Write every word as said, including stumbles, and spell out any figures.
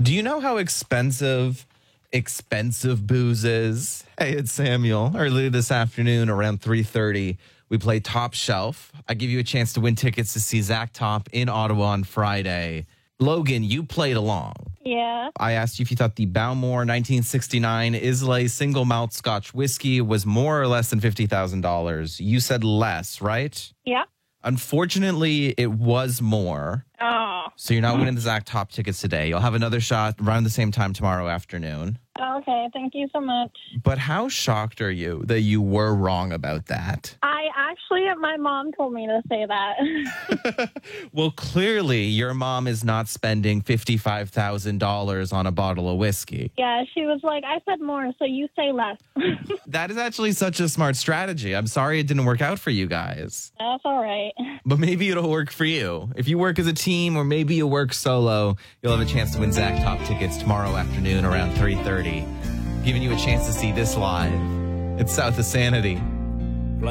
Do you know how expensive expensive booze is? Hey, it's Samuel. Earlier this afternoon around three thirty, we played Top Shelf. I give you a chance to win tickets to see Zach Top in Ottawa on Friday. Logan, you played along. Yeah. I asked you if you thought the Bowmore nineteen sixty-nine Islay single malt Scotch whiskey was more or less than fifty thousand dollars. You said less, right? Yeah. Unfortunately, it was more. Oh. So you're not winning the Zach Top tickets today. You'll have another shot around the same time tomorrow afternoon. Okay. Thank you so much. But how shocked are you that you were wrong about that? I actually, my mom told me to say that. Well, clearly your mom is not spending fifty-five thousand dollars on a bottle of whiskey. Yeah, she was like, I said more, so you say less. That is actually such a smart strategy. I'm sorry it didn't work out for you guys. That's all right. But maybe it'll work for you. If you work as a team or maybe you work solo, you'll have a chance to win Zach Top tickets tomorrow afternoon around three thirty. Giving you a chance to see this live. It's South of Sanity.